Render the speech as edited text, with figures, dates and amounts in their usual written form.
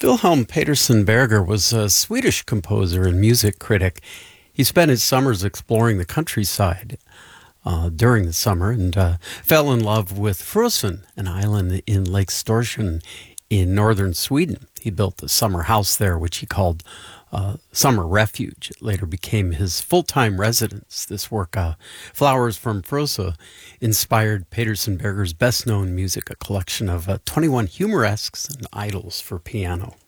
Wilhelm Peterson Berger was a Swedish composer and music critic. He spent his summers exploring the countryside during the summer and fell in love with Frösön, an island in Lake Storsjön in northern Sweden. He built a summer house there, which he called Summer Refuge. It later became his full-time residence. This work, Flowers from Frösön, inspired Peterson Berger's best-known music, a collection of 21 humoresques and idylls for piano.